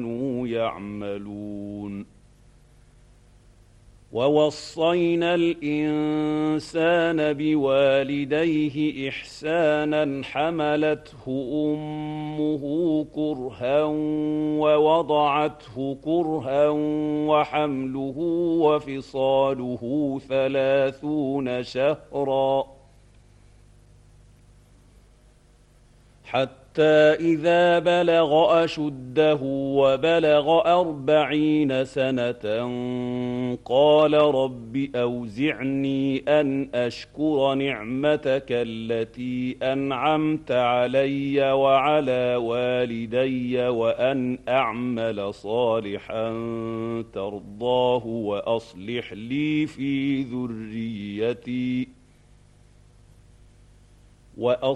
يعملون. ووصينا الإنسان بوالديه إحسانا حملته أمه كرها ووضعته كرها وحمله وفصاله 30 شهرا حتى إذا بلغ أشده وبلغ 40 سنة قال رب أوزعني أن أشكر نعمتك التي أنعمت علي وعلى والدي وأن أعمل صالحا ترضاه وأصلح لي في ذريتي